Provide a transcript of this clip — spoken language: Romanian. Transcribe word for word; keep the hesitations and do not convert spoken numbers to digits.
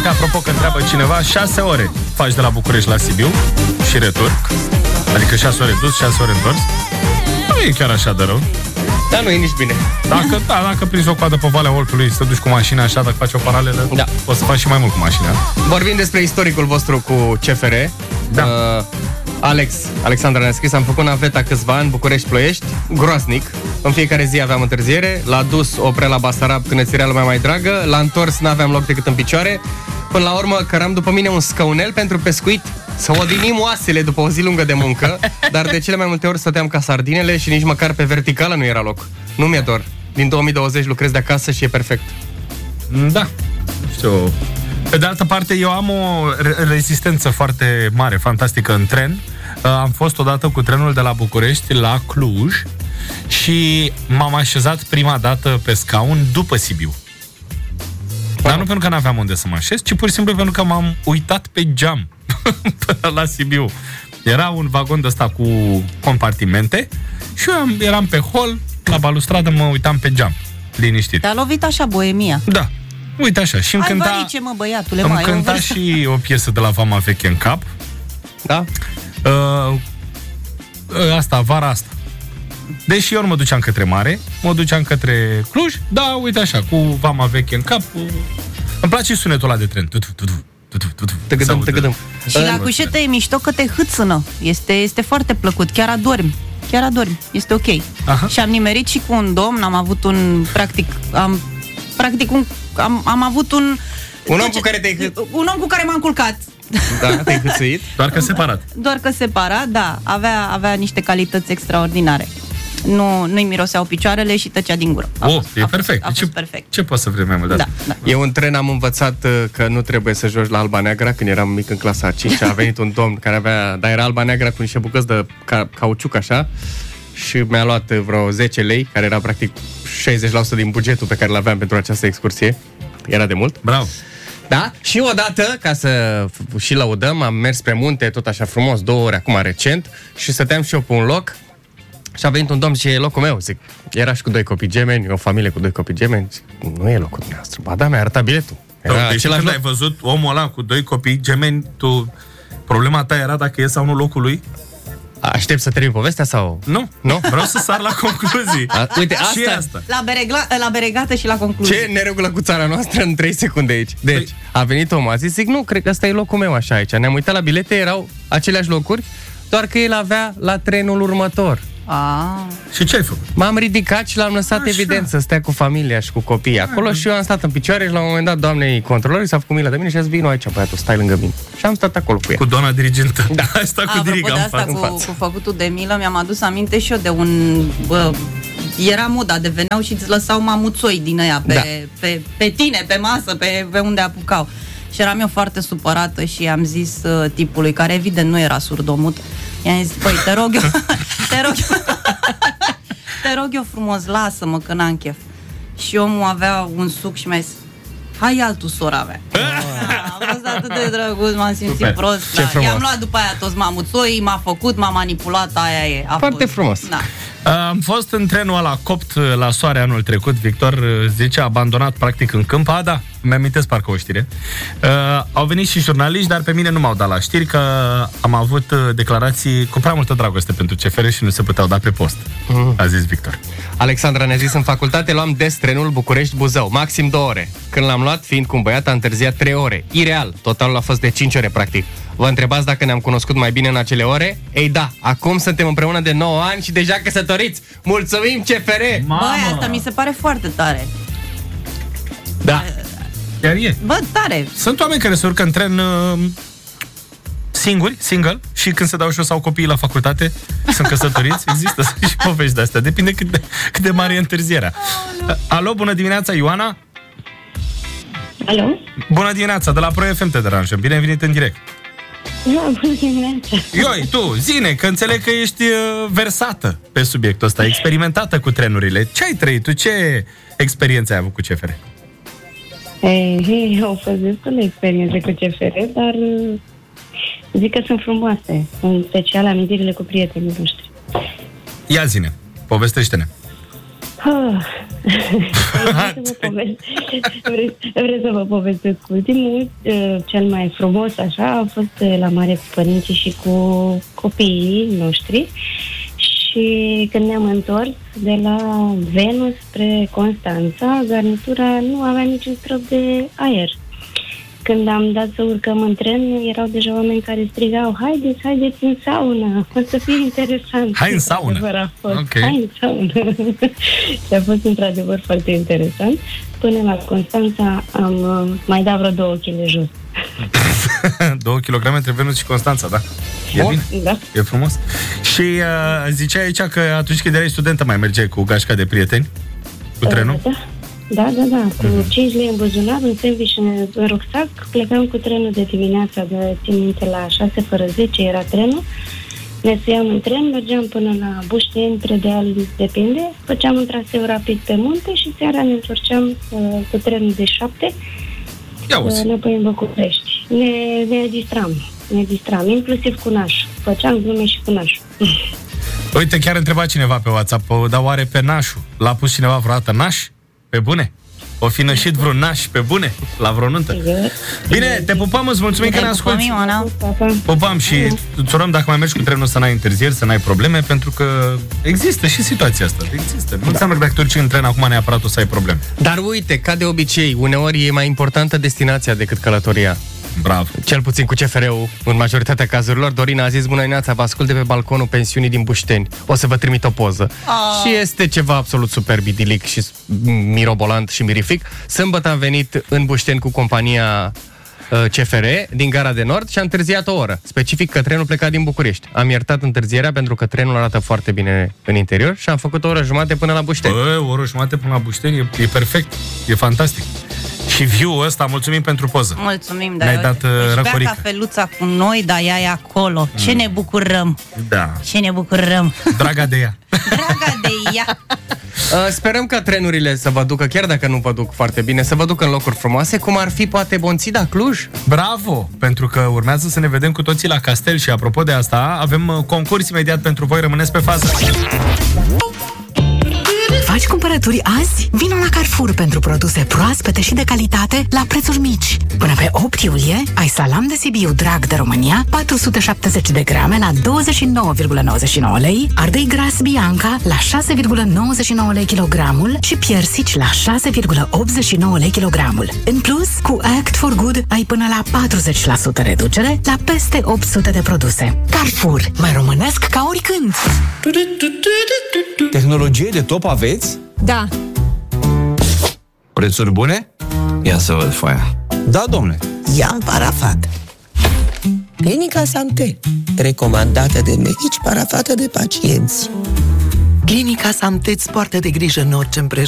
apropo că întreabă cineva, șase ore faci de la București la Sibiu și retur. Adică șase ore dus, șase ore întors. Nu e chiar așa de rău. Dar nu e nici bine. Dacă, da, dacă prinzi o coadă pe Valea Oltului, să te duci cu mașina așa, dacă faci o paralelă, da, o să faci și mai mult cu mașina. Vorbim despre istoricul vostru cu C F R. Da. Uh, Alex, Alexandra ne-a scris, am făcut naveta câțiva ani, București-Ploiești, groasnic. În fiecare zi aveam întârziere, l-a dus oprea la Basarab când îți era lumea mai dragă, l-a întors, n-aveam loc decât în picioare. Până la urmă căram după mine un scaunel pentru pescuit, să odinim oasele după o zi lungă de muncă, dar de cele mai multe ori stăteam ca sardinele și nici măcar pe verticală nu era loc. Nu mi-e dor. Din două mii douăzeci lucrez de acasă și e perfect. Da, știu. Pe de altă parte, eu am o rezistență foarte mare, fantastică în tren. Am fost odată cu trenul de la București la Cluj și m-am așezat prima dată pe scaun după Sibiu. Dar nu pentru că n-aveam unde să mă așez, ci pur și simplu pentru că m-am uitat pe geam până la Sibiu. Era un vagon de ăsta cu compartimente și eu am, eram pe hol, la balustradă, mă uitam pe geam, liniștit. Te-a lovit așa boemia. Da, uite așa. Și îmi Ai cânta, varice, mă, băiatule, îmi mai cânta și o piesă de la Vama Veche în cap. Da? Uh, asta, vara asta. Deși eu nu mă duceam către mare, mă duceam către Cluj, da, uite așa, cu Vama Veche în cap. Cu... Îmi place sunetul ăla de tren. Tăgădăm, tăgădăm. Și la cușetă e mișto că te hâțână. Este, este foarte plăcut, chiar adormi. Chiar adormi, este ok. Aha. Și am nimerit și cu un domn, am avut un, practic, am, practic un, am, am avut un... Un om cu care te-ai hâ... Un om cu care m-am culcat. Da, te-ai hâțuit? Doar că separat. Doar că separat, da. Avea, avea niște calități extraordinare. Nu, nu-i miroseau picioarele și tăcea din gură. A Oh, fost, e a perfect. Fost, a ce, fost perfect. Ce poți să vrei mai mult? Da, da. Eu în tren am învățat că nu trebuie să joci la Alba Neagra. Când eram mic în clasa a cincea, a venit un domn care avea, dar era Alba Neagra cu niște bucăți de ca, cauciuc așa, și mi-a luat vreo zece lei, care era practic șaizeci la sută din bugetul pe care l-aveam pentru această excursie. Era de mult. Bravo. Da? Și odată, ca să și lăudăm, am mers pe munte, tot așa frumos, două ore acum recent, și stăteam și eu pe un loc și a venit un domn și e locul meu. Zic, era și cu doi copii gemeni, o familie cu doi copii gemeni. Zic, nu e locul dumneavoastră. Ba da, mi-a arătat biletul. Era Deci când loc. Ai văzut omul ăla cu doi copii gemeni, tu... problema ta era dacă e sau nu locul lui? Aștept să termin povestea sau... Nu, nu, vreau să sar la concluzii. A, uite, asta... Și asta. La, beregla, la beregată și la concluzie. Ce neregulă cu țara noastră în trei secunde aici. Deci, păi... a venit omul, a zis, zic, nu, cred că ăsta e locul meu așa aici. Ne-am uitat la bilete, erau aceleași locuri, doar că el avea la trenul următor. Ah. Și ce ai făcut? M-am ridicat și l-am lăsat, așa, evident, să stea cu familia și cu copiii acolo. Aha. Și eu am stat în picioare și la un moment dat doamnei controlori s-a făcut milă de mine și a zis, vino aici, băiatul, stai lângă mine. Și am stat acolo cu ea. Cu doamna dirigentă. Da. Ai stat cu diriga în față. Cu, cu făcutul de milă, mi-am adus aminte și eu de un... Bă, era moda, de veneau și îți lăsau mamuțoi din aia pe, da. pe, pe tine, pe masă, pe, pe unde apucau. Și eram eu foarte supărată și am zis uh, tipului, care evident nu era surdomut, i-am zis, păi, te rog eu, te rog eu, te rog eu frumos, lasă-mă că n-am chef. Și omul avea un suc și mi-a zis, hai altul, sora mea. A fost atât de drăguț, m-am simțit super prost. Da. I-am luat după aia toți mamuțoi, m-a făcut, m-a manipulat, aia e. A foarte fost frumos. Da. Am fost în trenul ăla copt la soare anul trecut. Victor zice, abandonat practic în câmp. A, da, mi-amintesc parcă o știre. uh, Au venit și jurnaliști, dar pe mine nu m-au dat la știri, că am avut declarații cu prea multă dragoste pentru C F R și nu se puteau da pe post. mm. A zis Victor. Alexandra ne-a zis, în facultate luam des trenul București-Buzău, maxim două ore. Când l-am luat, fiind cu un băiat, a întârziat trei ore. Ireal, totalul a fost de cinci ore practic. Vă întrebați dacă ne-am cunoscut mai bine în acele ore? Ei da, acum suntem împreună de nouă ani și deja căsătoriți. Mulțumim, C F R! Băi, asta mi se pare foarte tare. Da. Chiar e. Bă, tare. Sunt oameni care se urcă în tren uh, singuri, single, și când se dau și-o sau copiii la facultate, sunt căsătoriți. Există și povești de astea. Depinde cât de, cât de mare e întârzierea. Uh, alo, bună dimineața, Ioana. Alo? Bună dimineața, de la Pro F M te deranjăm. Bine ai venit în direct. Nu, bună dimineața. Ioi, tu, zine, că înțeleg că ești uh, versată pe subiectul ăsta, experimentată cu trenurile. Ce ai trăit tu? Ce experiență ai avut cu C F R? Ei, au fost destule experiențe cu C F R, dar zic că sunt frumoase, în special amintirile cu prietenii noștri. Ia zine, povestește-ne. Ah. Vreau să vă povestesc, vreau, vreau să vă povestesc ultimul, cel mai frumos așa, a fost la mare cu părinții și cu copiii noștri. Și când ne-am întors de la Venus spre Constanța, garnitura nu avea niciun strop de aer. Când am dat să urcăm în tren, erau deja oameni care strigau: haideți, haideți în saună, o să fie interesant. Hai în saună? Okay. Hai în saună. Și a fost într-adevăr foarte interesant. Până la Constanța am mai dat vreo două kilograme jos. Două kilograme între Venus și Constanța, da? E bine? Da. E frumos. Și uh, ziceai aici că atunci când erai studentă mai mergeai cu gașca de prieteni? Cu trenul? Uh, da, da, da, da. Cu uh-huh. cinci lei în buzunar, un sandwich în rucsac, plecam cu trenul de dimineața, de țin minte, la șase fără zece era trenul. Ne suiam în tren, mergeam până la Bușteni, Predeal, depinde, făceam un traseu rapid pe munte și seara ne întorceam uh, cu trenul de șapte uh, înapoi în București. Ne, ne distram, ne distram, inclusiv cu naș. Făceam glume și cu naș. Uite, chiar întreba cineva pe WhatsApp, dar oare pe nașul l-a pus cineva vreodată naș? Pe bune? O fi nășit vreun naș pe bune? La vreo nuntă? Bine, te pupăm, îți mulțumim că ne asculti. Pupăm și îți urăm, dacă mai mergi cu trenul, să n-ai întârzieri, să n-ai probleme, pentru că există și situația asta. Există. Nu da. înseamnă că dacă tu urci în tren, acum neapărat o să ai probleme. Dar uite, ca de obicei, uneori e mai importantă destinația decât călătoria. Bravo. Cel puțin cu C F R-ul, în majoritatea cazurilor. Dorina a zis: bună dimineața, vă ascult de pe balconul pensiunii din Bușteni. O să vă trimit o poză. Oh. Și este ceva absolut super idilic și mirobolant și mirific. Sâmbătă am venit în Bușteni cu compania uh, C F R din Gara de Nord și am întârziat o oră. Specific că trenul pleca din București. Am iertat întârzierea pentru că trenul arată foarte bine în interior și am făcut o oră jumate până la Bușteni. Bă, o oră jumate până la Bușteni e, e perfect. E fantastic. Și view-ul ăsta, mulțumim pentru poză. Mulțumim, da. Ne-ai dat uh, răcorică. Bea cafeluța cu noi, dar ea e acolo. Mm. Ce ne bucurăm. Da. Ce ne bucurăm. Draga de ea. Draga de ea. Uh, sperăm ca trenurile să vă ducă, chiar dacă nu vă duc foarte bine, să vă ducă în locuri frumoase, cum ar fi poate Bonțida, Cluj. Bravo! Pentru că urmează să ne vedem cu toții la Castel și apropo de asta, avem concurs imediat pentru voi, rămâneți pe fază. Faci cumpărături azi? Vino la Carrefour pentru produse proaspete și de calitate la prețuri mici. Până pe opt iulie ai salam de Sibiu Drag de România patru sute șaptezeci de grame la douăzeci și nouă virgulă nouăzeci și nouă lei, ardei gras Bianca la șase virgulă nouăzeci și nouă lei kilogramul și piersici la șase virgulă optzeci și nouă lei kilogramul. În plus, cu Act for Good ai până la patruzeci la sută reducere la peste opt sute de produse. Carrefour, mai românesc ca oricând! Tehnologie de top aveți? Da. Prețuri bune? Ia să văd foaia. Da, domnule. Ia Parafat. Clinica Sante, recomandată de medici, parafată de pacienți. Clinica Samte îți poartă de grijă în orice împrejurări.